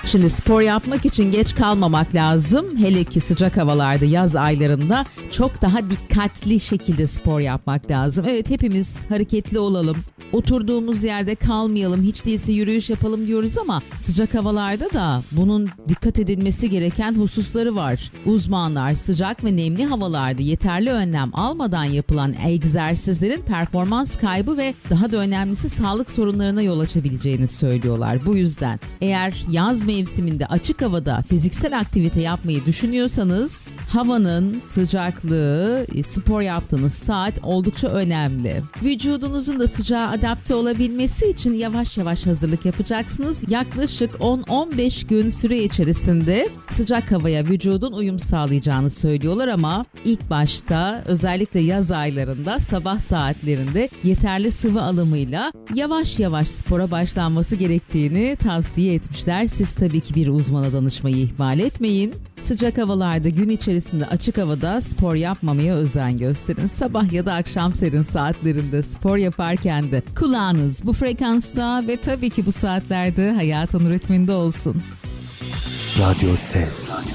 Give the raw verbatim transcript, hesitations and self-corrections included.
Şimdi spor yapmak için geç kalmamak lazım. Hele ki sıcak havalarda, yaz aylarında çok daha dikkatli şekilde spor yapmak lazım. Evet, hepimiz hareketli olalım. Oturduğumuz yerde kalmayalım, hiç değilse yürüyüş yapalım diyoruz ama sıcak havalarda da bunun dikkat edilmesi gereken hususları var. Uzmanlar sıcak ve nemli havalarda yeterli önlem almadan yapılan egzersizlerin performans kaybı ve daha da önemlisi sağlık sorunlarına yol açabileceğini söylüyorlar. Bu yüzden eğer yaz mevsiminde açık havada fiziksel aktivite yapmayı düşünüyorsanız havanın sıcaklığı, spor yaptığınız saat oldukça önemli. Vücudunuzun da sıcağa adapte olabilmesi için yavaş yavaş hazırlık yapacaksınız. Yaklaşık on on beş gün süre içerisinde sıcak havaya vücudun uyum sağlayacağını söylüyorlar ama ilk başta özellikle yaz aylarında sabah saatlerinde yeterli sıvı alımıyla yavaş yavaş spora başlanması gerektiğini tavsiye etmişler. Siz tabii ki bir uzmana danışmayı ihmal etmeyin. Sıcak havalarda gün içerisinde açık havada spor yapmamaya özen gösterin. Sabah ya da akşam serin saatlerinde spor yaparken de kulağınız bu frekansta ve tabii ki bu saatlerde hayatın ritminde olsun. Radyo Ses.